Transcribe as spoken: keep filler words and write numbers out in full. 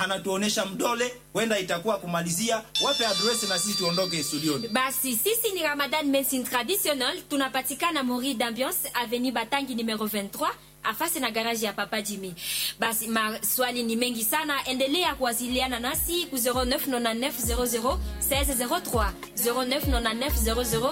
anatuonesha mdole, wenda itakuwa kumalizia. Wape address na sisi tuondoke studioni. Basi sisi ni Ramadan Medicine Traditionnelle, tunapatikana Mori d'Ambiance, avenue Batangi numero vingt-trois, afasi na garage ya Papa Jimmy. Basi maswali ni mengi sana, endelea kuwasiliana nasi ku zero neuf neuf neuf zero zero seize zero trois zero neuf neuf neuf zero zero